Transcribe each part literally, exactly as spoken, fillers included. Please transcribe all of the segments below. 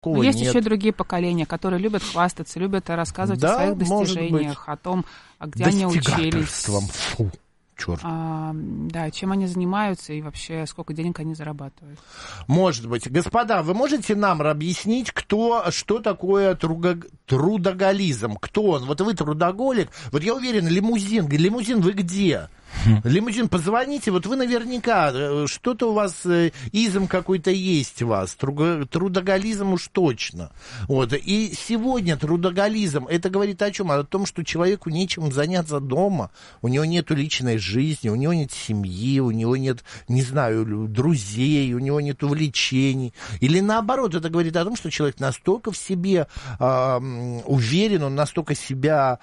Но есть нет. еще и другие поколения, которые любят хвастаться, любят рассказывать да, о своих достижениях, о том, где они учились. Фу, черт. А, да, чем они занимаются и вообще сколько денег они зарабатывают. Может быть. Господа, вы можете нам объяснить, кто, что такое труго, трудоголизм? Кто он? Вот вы трудоголик. Вот я уверен, лимузин. Лимузин вы где? Лимузин, позвоните, вот вы наверняка, что-то у вас, изм какой-то есть у вас, трудоголизм уж точно. Вот. И сегодня трудоголизм, это говорит о чем? О том, что человеку нечем заняться дома, у него нет личной жизни, у него нет семьи, у него нет, не знаю, друзей, у него нет увлечений. Или наоборот, это говорит о том, что человек настолько в себе э, уверен, он настолько себя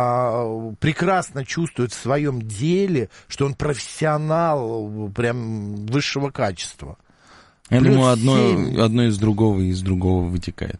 э, прекрасно чувствует в своем деле, что он профессионал прям высшего качества. Я Плюс думаю, одно, одно из другого и из другого вытекает.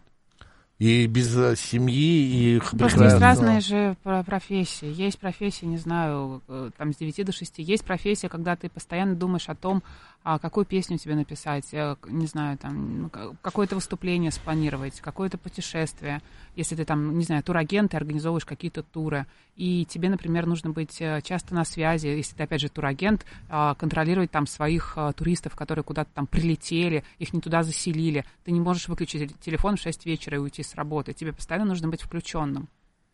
И без семьи, и просто есть разные же профессии. Есть профессия, не знаю, там с девяти до шести. Есть профессия, когда ты постоянно думаешь о том, а какую песню тебе написать, не знаю, там, какое-то выступление спланировать, какое-то путешествие. Если ты там, не знаю, турагент, ты организовываешь какие-то туры, и тебе, например, нужно быть часто на связи, если ты, опять же, турагент, контролировать там своих туристов, которые куда-то там прилетели, их не туда заселили. Ты не можешь выключить телефон в шесть вечера и уйти с работы. Тебе постоянно нужно быть включенным.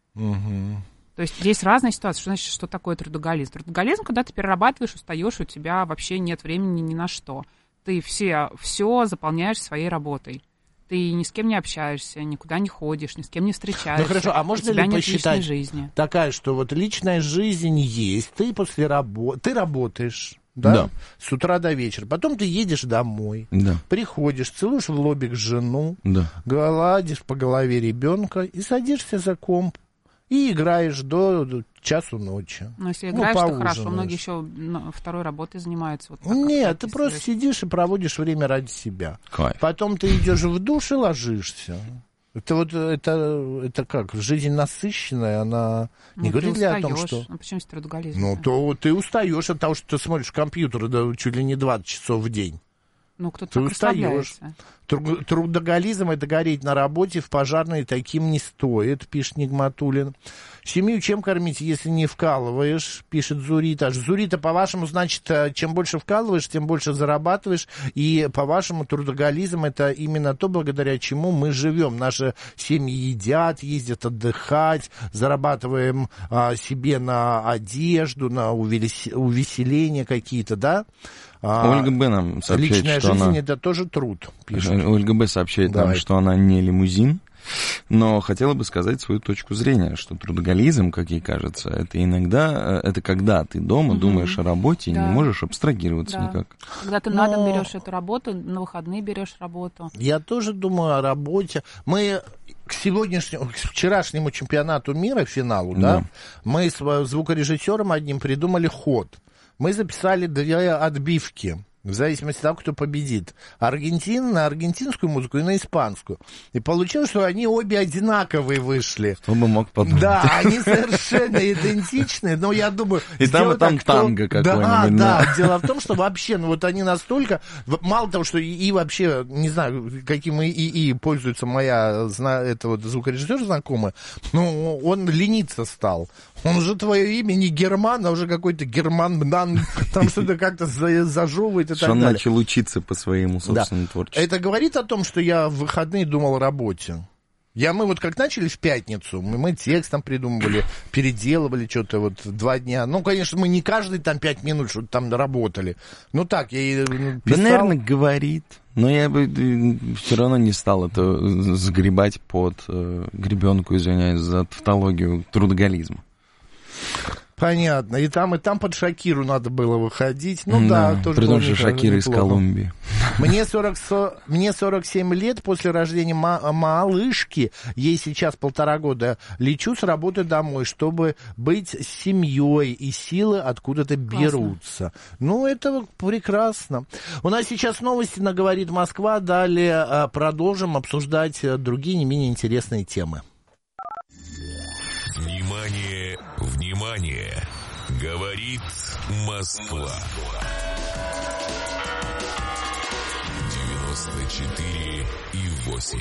Угу. То есть есть разные ситуации. Что значит, что такое трудоголизм? Трудоголизм, когда ты перерабатываешь, устаешь, у тебя вообще нет времени ни на что. Ты все, все заполняешь своей работой. Ты ни с кем не общаешься, никуда не ходишь, ни с кем не встречаешься. Ну хорошо, а можно ли посчитать жизни. такая, что вот личная жизнь есть, ты после работы, ты работаешь, да? Да. С утра до вечера, потом ты едешь домой, да. приходишь, целуешь в лобик жену, да. гладишь по голове ребенка и садишься за комп. И играешь до, до часу ночи. Ну, если играешь, ну, то хорошо. Многие еще второй работой занимаются. Вот так, Нет, ты просто сидишь и проводишь время ради себя. Кайф. Потом ты идешь в душ и ложишься. Это вот, это, это как, жизнь насыщенная, она не ну, говорит ли о том, что... Ну, почему здесь трудоголизм? Ну, то ты устаешь от того, что ты смотришь компьютер да, чуть ли не двадцать часов в день. Ну, кто-то так расслабляется. Трудоголизм — это гореть на работе, в пожарной таким не стоит, пишет Нигматуллин. Семью чем кормить, если не вкалываешь, пишет Зурита. Зурита, по-вашему, значит, чем больше вкалываешь, тем больше зарабатываешь, и, по-вашему, трудоголизм — это именно то, благодаря чему мы живем. Наши семьи едят, ездят отдыхать, зарабатываем а, себе на одежду, на увеселения какие-то, да? А, Ольга Б. нам сообщает, личная что жизнь она... это тоже труд, пишет. Ольга Б. сообщает Давай. нам, что она не лимузин, но хотела бы сказать свою точку зрения, что трудоголизм, как ей кажется, это иногда, это когда ты дома угу. думаешь о работе да. и не можешь абстрагироваться да. никак. Когда ты но... на дом берешь эту работу, на выходные берешь работу. Я тоже думаю о работе. Мы... К сегодняшнему, к вчерашнему чемпионату мира, финалу, да, да мы с звукорежиссером одним придумали ход. Мы записали две отбивки, в зависимости от того, кто победит. Аргентина на аргентинскую музыку и на испанскую. И получилось, что они обе одинаковые вышли. Кто бы мог подумать. Да, они совершенно идентичны, но я думаю... И там, и там кто... танго какое-нибудь. Да, да, дело в том, что вообще, ну вот они настолько... Мало того, что и, и вообще, не знаю, каким ИИ пользуется моя это вот, звукорежиссер знакомый, ну, он лениться стал. Он уже твое имя не Герман, а уже какой-то Герман, там что-то как-то зажевывает и так далее. Что он далее. начал учиться по своему собственному да. творчеству. Это говорит о том, что я в выходные думал о работе. Я, мы вот как начали в пятницу, мы, мы текст там придумывали, переделывали что-то вот два дня. Ну, конечно, мы не каждый там пять минут что-то там работали. Ну, так, я и писал. Да, наверное, говорит. Но я бы все равно не стал это загребать под э, гребенку, извиняюсь за тавтологию, трудоголизма. Понятно. И там, и там под Шакиру надо было выходить. Ну да, да тоже при том, что неплохо, Шакира из Колумбии. Мне, сорок, мне сорок семь лет после рождения ма- малышки, ей сейчас полтора года, лечу с работы домой, чтобы быть с семьей, и силы откуда-то берутся. Ну, это прекрасно. У нас сейчас новости на «Говорит Москва». Далее продолжим обсуждать другие не менее интересные темы. Внимание, внимание! Говорит Москва. девяносто четыре и восемь.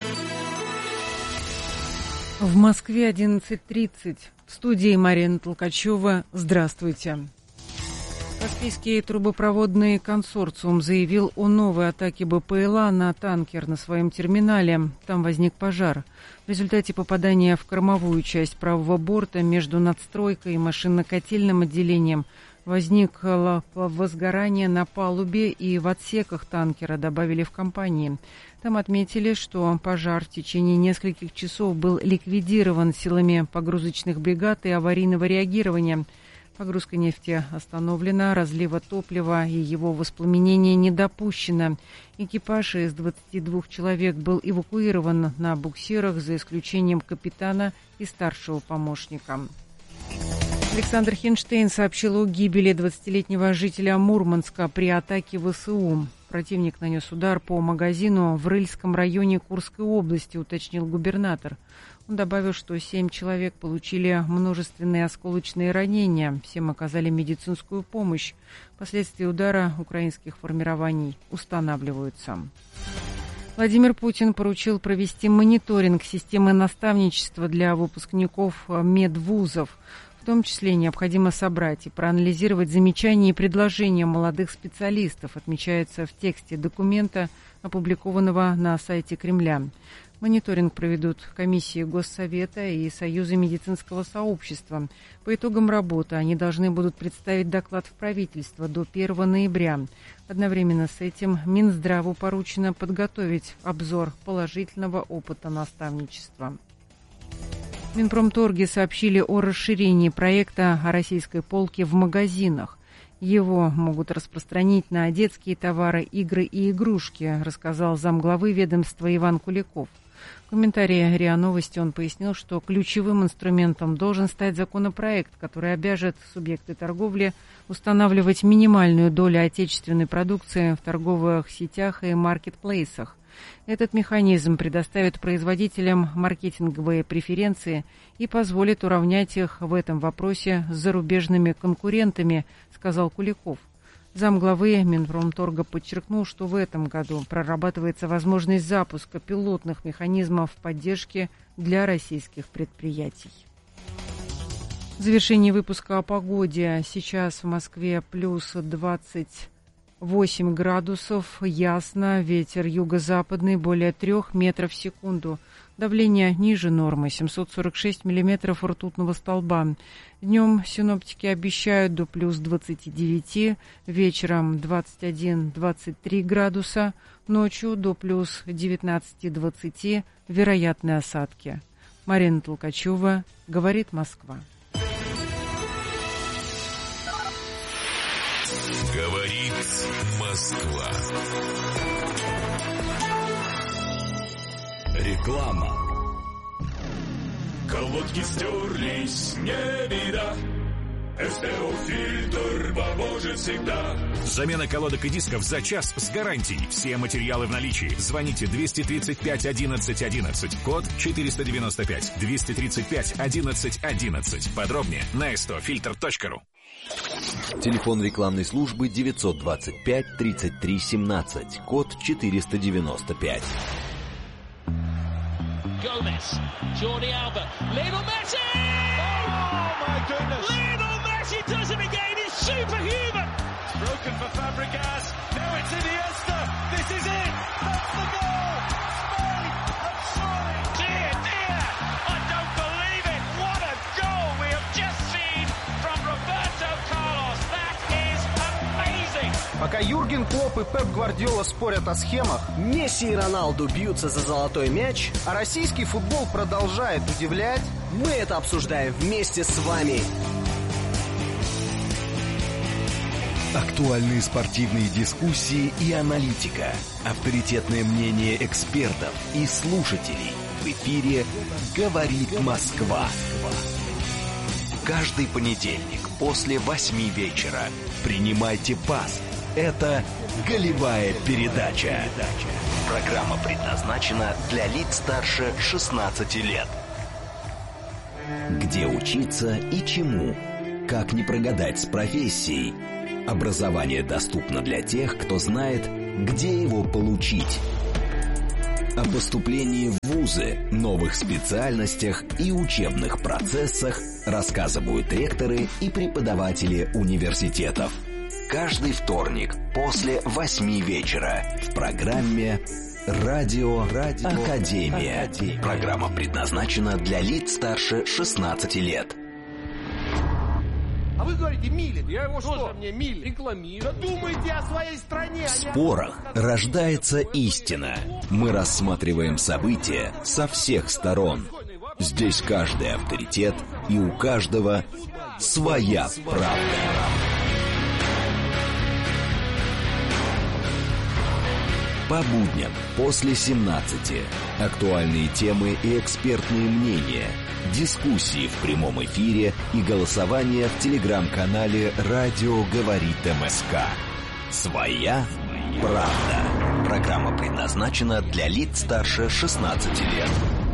В Москве одиннадцать тридцать. В студии Марина Толкачева. Здравствуйте. Каспийский трубопроводный консорциум заявил о новой атаке БПЛА на танкер на своем терминале. Там возник пожар. В результате попадания в кормовую часть правого борта между надстройкой и машинно-котельным отделением возникло возгорание на палубе и в отсеках танкера, добавили в компании. Там отметили, что пожар в течение нескольких часов был ликвидирован силами погрузочных бригад и аварийного реагирования. Погрузка нефти остановлена, разлива топлива и его воспламенения не допущено. Экипаж из двадцати двух человек был эвакуирован на буксирах, за исключением капитана и старшего помощника. Александр Хинштейн сообщил о гибели двадцатилетнего жителя Мурманска при атаке ВСУ. Противник нанес удар по магазину в Рыльском районе Курской области, уточнил губернатор. Он добавил, что семь человек получили множественные осколочные ранения. Всем оказали медицинскую помощь. Последствия удара украинских формирований устанавливаются. Владимир Путин поручил провести мониторинг системы наставничества для выпускников медвузов. В том числе необходимо собрать и проанализировать замечания и предложения молодых специалистов, отмечается в тексте документа, опубликованного на сайте Кремля. Мониторинг проведут комиссии Госсовета и Союза медицинского сообщества. По итогам работы они должны будут представить доклад в правительство до первого ноября. Одновременно с этим Минздраву поручено подготовить обзор положительного опыта наставничества. В Минпромторге сообщили о расширении проекта о российской полке в магазинах. Его могут распространить на детские товары, игры и игрушки, рассказал замглавы ведомства Иван Куликов. В комментарии РИА Новости он пояснил, что ключевым инструментом должен стать законопроект, который обяжет субъекты торговли устанавливать минимальную долю отечественной продукции в торговых сетях и маркетплейсах. Этот механизм предоставит производителям маркетинговые преференции и позволит уравнять их в этом вопросе с зарубежными конкурентами, сказал Куликов. Замглавы Минпромторга подчеркнул, что в этом году прорабатывается возможность запуска пилотных механизмов поддержки для российских предприятий. В завершении выпуска о погоде. Сейчас в Москве плюс двадцать восемь градусов, ясно, ветер юго-западный более трех метров в секунду. Давление ниже нормы, семьсот сорок шесть миллиметров ртутного столба. Днем синоптики обещают до плюс двадцати девяти, вечером двадцать один - двадцать три градуса, ночью до плюс девятнадцати - двадцати, вероятны осадки. Марина Толкачева, говорит Москва. Говорит Москва. Реклама. Колодки стерлись, не беда. СТО-фильтр поможет всегда. Замена колодок и дисков за час с гарантией. Все материалы в наличии. Звоните двести тридцать пять одиннадцать одиннадцать. Код четыреста девяносто пять. двести тридцать пять одиннадцать одиннадцать. Подробнее на эс тэ о фильтр точка ру. Телефон рекламной службы девятьсот двадцать пять тридцать три семнадцать. Код четыреста девяносто пять. Gomez, Jordi Alba, Lionel Messi! Oh my goodness! Lionel Messi does it again, he's superhuman! It's broken for Fabregas, now it's Iniesta, this is it! That's the goal! Spain have surely! Dear, dear, I don't believe it! What a goal we have just seen from Roberto Carlos! That is amazing! Пока Юрген Клопп и Пеп Гвардиола спорят о схемах, Месси и Роналду бьются за золотой мяч, а российский футбол продолжает удивлять, мы это обсуждаем вместе с вами. Актуальные спортивные дискуссии и аналитика. Авторитетное мнение экспертов и слушателей. В эфире «Говорит Москва». Каждый понедельник после восьми вечера. Принимайте пас. Это «Голевая передача». Программа предназначена для лиц старше шестнадцати лет. Где учиться и чему? Как не прогадать с профессией? Образование доступно для тех, кто знает, где его получить. О поступлении в вузы, новых специальностях и учебных процессах рассказывают ректоры и преподаватели университетов. Каждый вторник после восьми вечера в программе «Радио, Радио Академия». Академия. Программа предназначена для лиц старше шестнадцати лет. А вы говорите Милин. Я его что? Что мне Милин? Рекламирую. Да думайте о своей стране. В спорах рождается истина. Мы рассматриваем события со всех сторон. Здесь каждый авторитет, и у каждого своя правда. По будням после семнадцати. Актуальные темы и экспертные мнения. Дискуссии в прямом эфире и голосование в телеграм-канале «Радио говорит МСК». Своя правда. Программа предназначена для лиц старше шестнадцати лет.